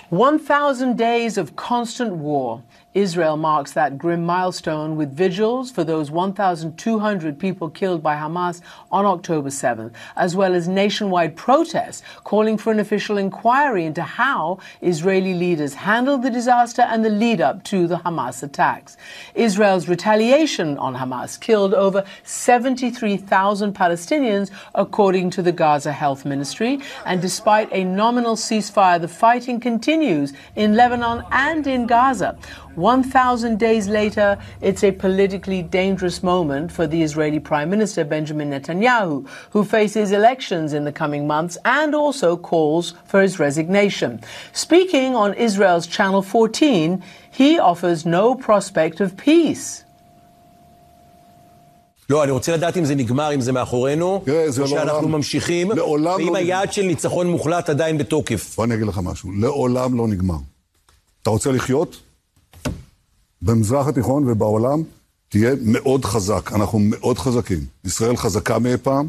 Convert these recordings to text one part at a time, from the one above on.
1,000 days of constant war. Israel marks that grim milestone with vigils for those 1,200 people killed by Hamas on October 7th, as well as nationwide protests calling for an official inquiry into how Israeli leaders handled the disaster and the lead-up to the Hamas attacks. Israel's retaliation on Hamas killed over 73,000 Palestinians, according to the Gaza Health Ministry, and despite a nominal ceasefire, the fighting continues in Lebanon and in Gaza. 1,000 days later, it's a politically dangerous moment for the Israeli Prime Minister Benjamin Netanyahu, who faces elections in the coming months and also calls for his resignation. Speaking on Israel's Channel 14, he offers no prospect of peace. לא, אני רוצה לדעת אם זה נגמר, אם זה מאחורינו, או שאנחנו ממשיכים, ואם היעד של ניצחון מוחלט עדיין בתוקף. בוא אני אגיד לך משהו, לעולם לא נגמר. אתה רוצה לחיות? במזרח התיכון ובעולם תהיה מאוד חזק. אנחנו מאוד חזקים. ישראל חזקה מאי פעם.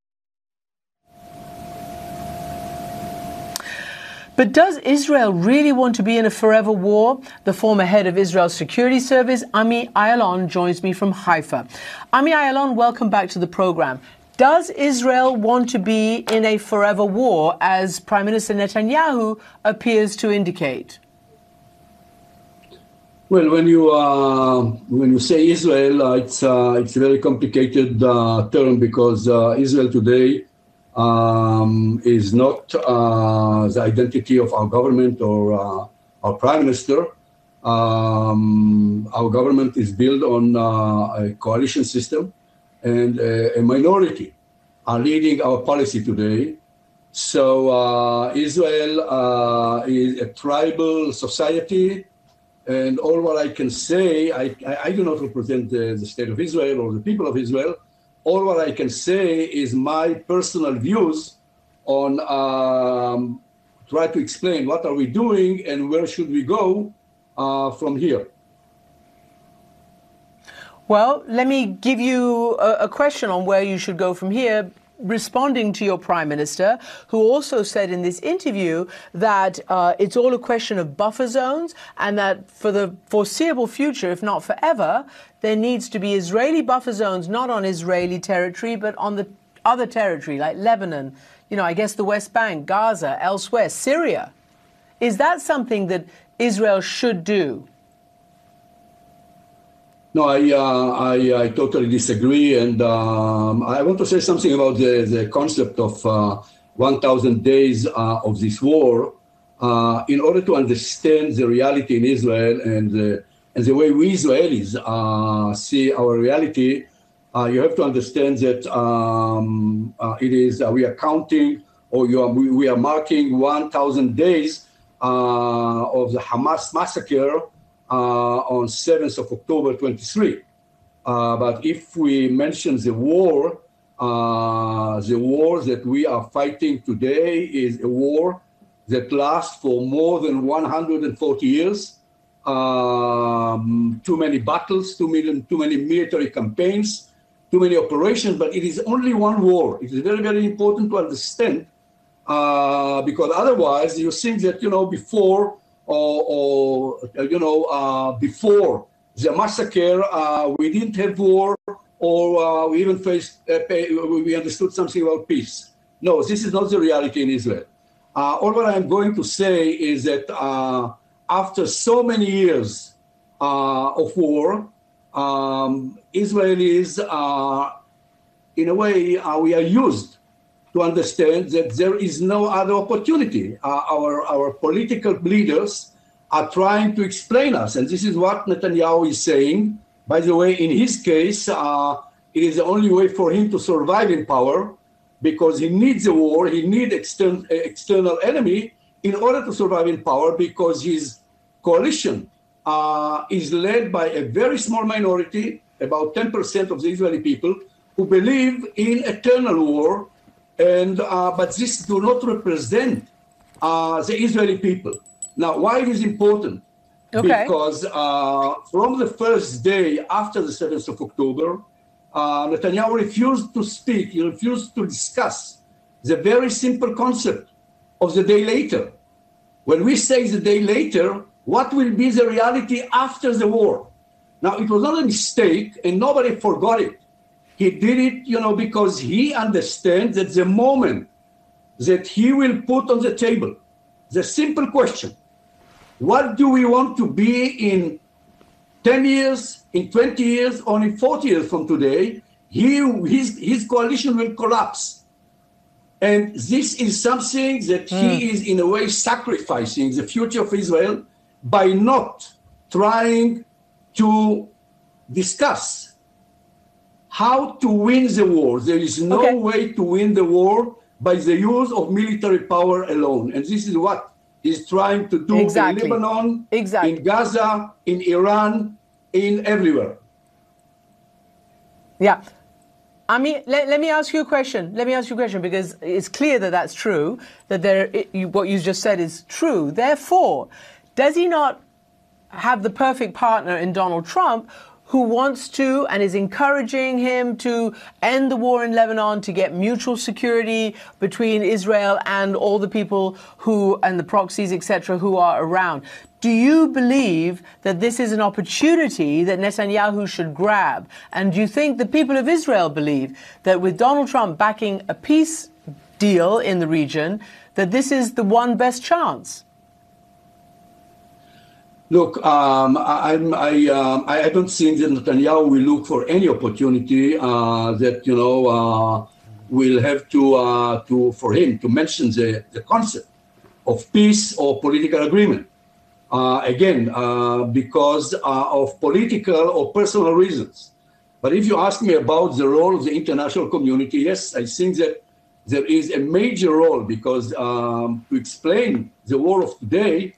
But does Israel really want to be in a forever war? The former head of Israel's security service, Ami Ayalon, joins me from Haifa. Ami Ayalon, welcome back to the program. Does Israel want to be in a forever war, as Prime Minister Netanyahu appears to indicate? Well, when you say Israel, it's a very complicated term because Israel today is not the identity of our government or our prime minister. Our government is built on a coalition system, and a minority are leading our policy today. So Israel is a tribal society. And all what I can say, I do not represent the state of Israel or the people of Israel. All what I can say is my personal views on try to explain what are we doing and where should we go from here. Well, let me give you a question on where you should go from here, responding to your Prime Minister, who also said in this interview that it's all a question of buffer zones and that for the foreseeable future, if not forever, there needs to be Israeli buffer zones, not on Israeli territory, but on the other territory like Lebanon, I guess the West Bank, Gaza, elsewhere, Syria. Is that something that Israel should do? No, I totally disagree, and I want to say something about the concept of 1,000 days of this war. In order to understand the reality in Israel and the way we Israelis see our reality, you have to understand that it is we are counting, or we are marking 1,000 days of the Hamas massacre on 7th of October 23. But if we mention the war that we are fighting today is a war that lasts for more than 140 years. Too many battles, too many military campaigns, too many operations, but it is only one war. It is very, very important to understand because otherwise you think that, before before the massacre, we didn't have war, or we even we understood something about peace. No, this is not the reality in Israel. All what I'm going to say is that after so many years of war, Israelis, in a way, we are used to understand that there is no other opportunity. Our political leaders are trying to explain us, and this is what Netanyahu is saying. By the way, in his case, it is the only way for him to survive in power, because he needs a war, he needs external enemy in order to survive in power, because his coalition is led by a very small minority, about 10% of the Israeli people, who believe in eternal war. And but this do not represent the Israeli people. Now, why it is important? Okay. Because from the first day after the 7th of October, Netanyahu refused to speak. He refused to discuss the very simple concept of the day later. When we say the day later, what will be the reality after the war? Now, it was not a mistake, and nobody forgot it. He did it, because he understands that the moment that he will put on the table the simple question, what do we want to be in 10 years, in 20 years, or in 40 years from today, his coalition will collapse. And this is something that he is, in a way, sacrificing the future of Israel by not trying to discuss how to win the war. There is no way to win the war by the use of military power alone. And this is what he's trying to do in Lebanon, in Gaza, in Iran, in everywhere. Yeah. I mean, let me ask you a question. Because it's clear that that's true, that what you just said is true. Therefore, does he not have the perfect partner in Donald Trump, who wants to and is encouraging him to end the war in Lebanon, to get mutual security between Israel and all the people and the proxies, etc., who are around? Do you believe that this is an opportunity that Netanyahu should grab? And do you think the people of Israel believe that with Donald Trump backing a peace deal in the region, that this is the one best chance? Look, I don't think that Netanyahu will look for any opportunity that will have for him to mention the concept of peace or political agreement. Because of political or personal reasons. But if you ask me about the role of the international community, yes, I think that there is a major role because to explain the war of today.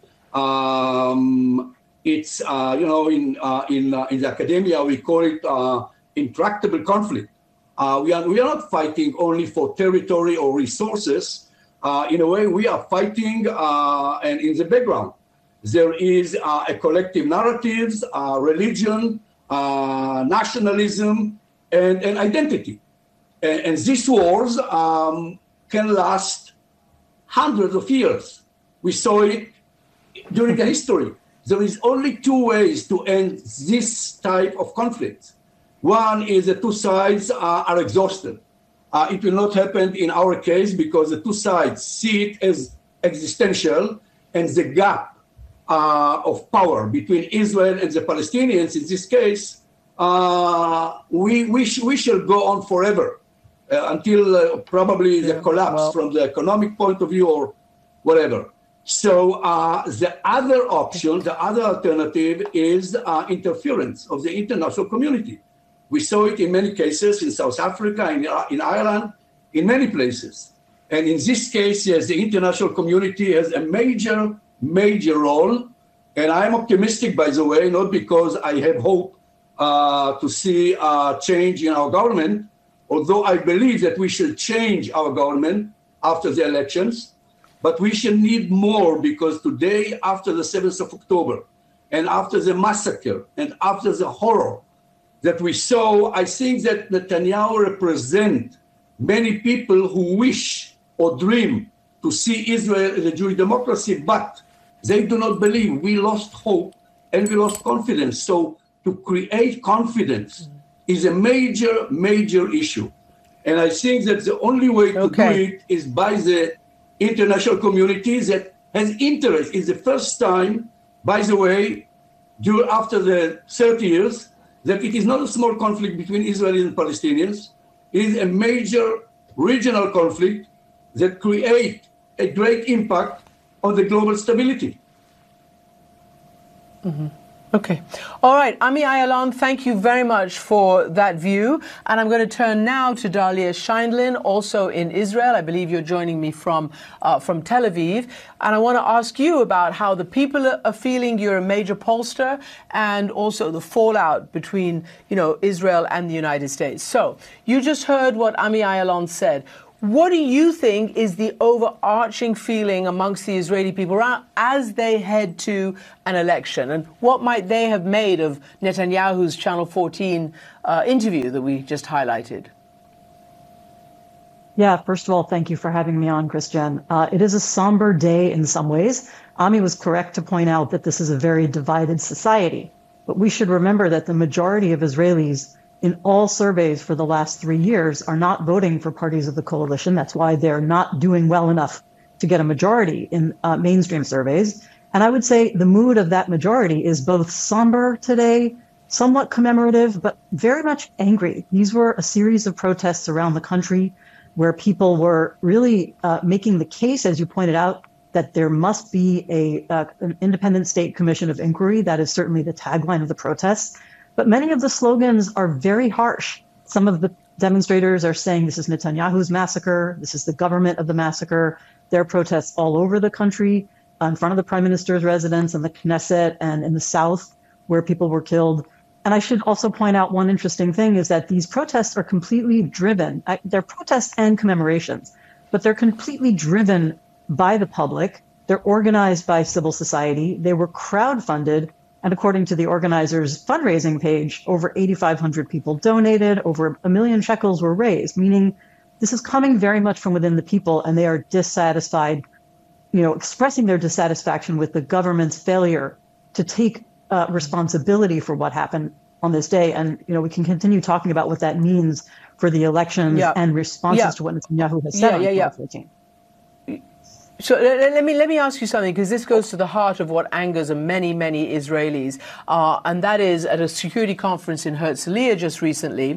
It's in the academia we call it intractable conflict. We are not fighting only for territory or resources. In a way, we are fighting, and in the background there is a collective narratives, religion, nationalism, and identity, and these wars can last hundreds of years. We saw it during the history. There is only two ways to end this type of conflict. One is the two sides are exhausted. It will not happen in our case because the two sides see it as existential, and the gap of power between Israel and the Palestinians, in this case, we shall go on forever until probably the collapse from the economic point of view or whatever. So the other option, the other alternative is interference of the international community. We saw it in many cases in South Africa, in Ireland, in many places. And in this case, yes, the international community has a major, major role. And I'm optimistic, by the way, not because I have hope to see change in our government, although I believe that we should change our government after the elections. But we should need more because today, after the 7th of October, and after the massacre, and after the horror that we saw, I think that Netanyahu represents many people who wish or dream to see Israel as a Jewish democracy, but they do not believe. We lost hope and we lost confidence. So to create confidence is a major, major issue. And I think that the only way to do it is by the international community that has interest. It's the first time, by the way, after the 30 years, that it is not a small conflict between Israelis and Palestinians. It is a major regional conflict that creates a great impact on the global stability. Mm-hmm. Okay. All right. Ami Ayalon, thank you very much for that view. And I'm going to turn now to Dalia Scheindlin, also in Israel. I believe you're joining me from Tel Aviv. And I want to ask you about how the people are feeling. You're a major pollster, and also the fallout between, Israel and the United States. So you just heard what Ami Ayalon said. What do you think is the overarching feeling amongst the Israeli people as they head to an election? And what might they have made of Netanyahu's Channel 14 interview that we just highlighted? Yeah, first of all, thank you for having me on, Christian. It is a somber day in some ways. Ami was correct to point out that this is a very divided society. But we should remember that the majority of Israelis in all surveys for the last 3 years are not voting for parties of the coalition. That's why they're not doing well enough to get a majority in mainstream surveys. And I would say the mood of that majority is both somber today, somewhat commemorative, but very much angry. These were a series of protests around the country where people were really making the case, as you pointed out, that there must be an independent state commission of inquiry. That is certainly the tagline of the protests. But many of the slogans are very harsh. Some of the demonstrators are saying this is Netanyahu's massacre. This is the government of the massacre. There are protests all over the country, in front of the prime minister's residence and the Knesset and in the south where people were killed. And I should also point out one interesting thing is that these protests are completely driven. They're protests and commemorations, but they're completely driven by the public. They're organized by civil society. They were crowdfunded. And according to the organizers' fundraising page, over 8,500 people donated, over 1 million shekels were raised, meaning this is coming very much from within the people, and they are dissatisfied, expressing their dissatisfaction with the government's failure to take responsibility for what happened on this day. And, we can continue talking about what that means for the elections and responses to what Netanyahu has said on October 14. So let me ask you something, because this goes to the heart of what angers many, many Israelis, and that is at a security conference in Herzliya just recently,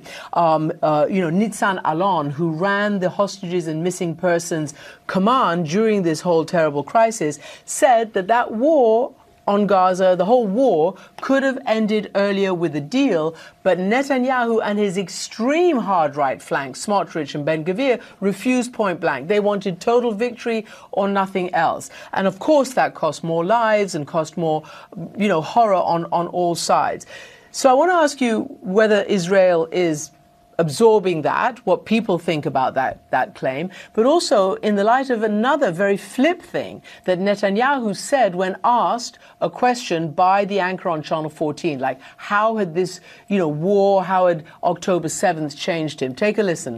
Nitzan Alon, who ran the Hostages and Missing Persons Command during this whole terrible crisis, said that war on Gaza, the whole war, could have ended earlier with a deal, but Netanyahu and his extreme hard right flank, Smotrich and Ben-Gvir, refused point blank. They wanted total victory or nothing else. And of course that cost more lives and cost more, horror on all sides. So I want to ask you whether Israel is absorbing that, what people think about that claim, but also in the light of another very flip thing that Netanyahu said when asked a question by the anchor on Channel 14, like how had this, war, how had October 7th changed him? Take a listen.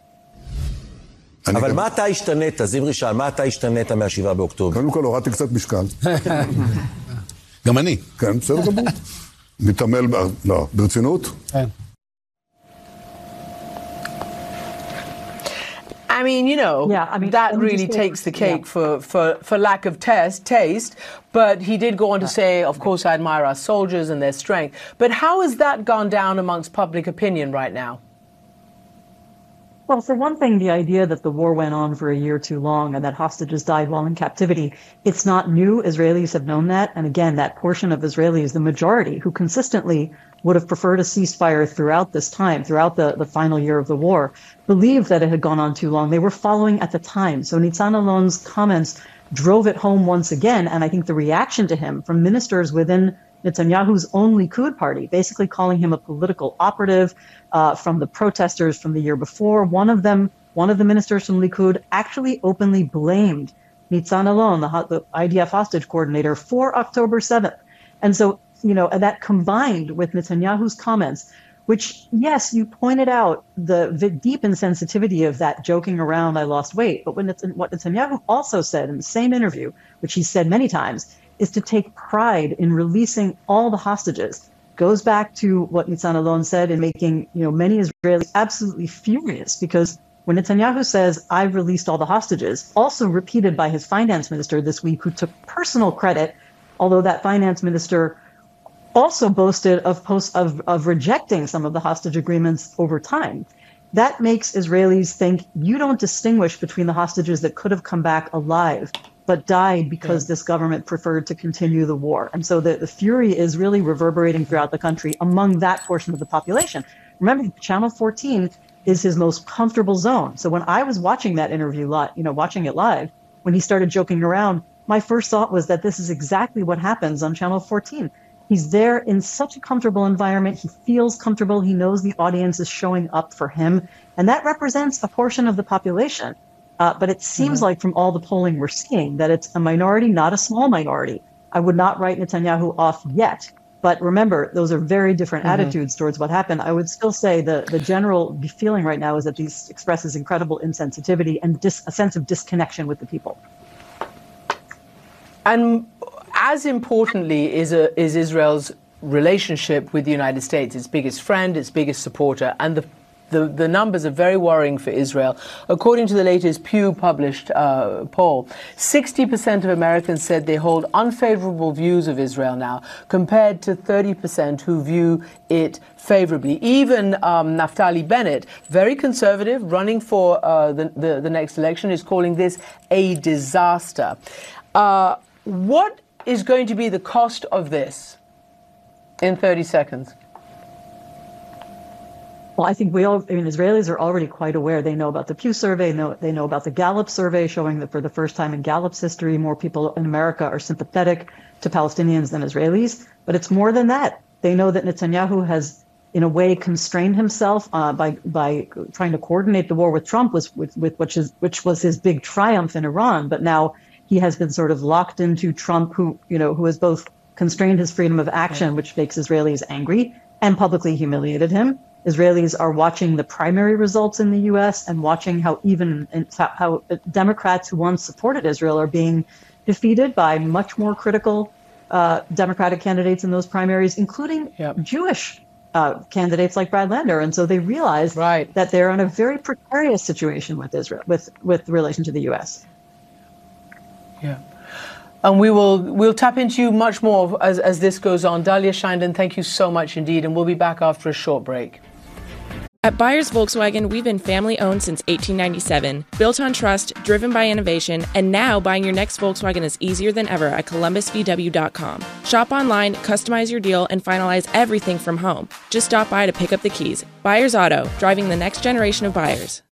אבל מה אתה השתנית, זמרי שאל, מה אתה השתנית מה-7 באוקטובר? קודם כל, הורדתי קצת משקל. גם אני. כן, בסדר גמור. מתעמל, ברצינות? כן. I mean, that really takes the cake for lack of taste. But he did go on to say, of course, I admire our soldiers and their strength. But how has that gone down amongst public opinion right now? Well, for one thing, the idea that the war went on for a year too long and that hostages died while in captivity, it's not new. Israelis have known that. And again, that portion of Israelis, the majority, who consistently would have preferred a ceasefire throughout this time, throughout the final year of the war, believed that it had gone on too long. They were following at the time. So Nitzan Alon's comments drove it home once again. And I think the reaction to him from ministers within Netanyahu's own Likud party, basically calling him a political operative, from the protesters from the year before. One of the ministers from Likud actually openly blamed Nitzan Alon, the IDF hostage coordinator, for October 7th. And so, that combined with Netanyahu's comments, which, yes, you pointed out the deep insensitivity of that joking around, I lost weight. But what Netanyahu also said in the same interview, which he said many times, is to take pride in releasing all the hostages. Goes back to what Nitzan Alon said in making, many Israelis absolutely furious, because when Netanyahu says, I've released all the hostages, also repeated by his finance minister this week, who took personal credit, although that finance minister also boasted of rejecting some of the hostage agreements over time. That makes Israelis think you don't distinguish between the hostages that could have come back alive but died because this government preferred to continue the war. And so the fury is really reverberating throughout the country among that portion of the population. Remember, Channel 14 is his most comfortable zone. So when I was watching that interview, watching it live, when he started joking around, my first thought was that this is exactly what happens on Channel 14. He's there in such a comfortable environment. He feels comfortable. He knows the audience is showing up for him. And that represents a portion of the population. But it seems like from all the polling we're seeing that it's a minority, not a small minority. I would not write Netanyahu off yet But remember, those are very different attitudes towards what happened. I would still say the general feeling right now is that these expresses incredible insensitivity and a sense of disconnection with the people. And as importantly is Israel's relationship with the United States, its biggest friend, its biggest supporter, and the numbers are very worrying for Israel. According to the latest Pew published poll, 60% of Americans said they hold unfavorable views of Israel now, compared to 30% who view it favorably. Even Naftali Bennett, very conservative, running for the next election, is calling this a disaster. What is going to be the cost of this in 30 seconds? Well, I think Israelis are already quite aware. They know about the Pew survey, they know about the Gallup survey showing that for the first time in Gallup's history, more people in America are sympathetic to Palestinians than Israelis. But it's more than that. They know that Netanyahu has, in a way, constrained himself by trying to coordinate the war with Trump, which was his big triumph in Iran. But now he has been sort of locked into Trump, who has both constrained his freedom of action, which makes Israelis angry, and publicly humiliated him. Israelis are watching the primary results in the U.S. and watching how Democrats who once supported Israel are being defeated by much more critical Democratic candidates in those primaries, including Jewish candidates like Brad Lander. And so they realize that they're in a very precarious situation with Israel, with relation to the U.S. Yeah. And we'll tap into you much more as this goes on. Dalia Shinden, thank you so much indeed, and we'll be back after a short break. At Buyers Volkswagen, we've been family-owned since 1897, built on trust, driven by innovation, and now buying your next Volkswagen is easier than ever at ColumbusVW.com. Shop online, customize your deal, and finalize everything from home. Just stop by to pick up the keys. Buyers Auto, driving the next generation of buyers.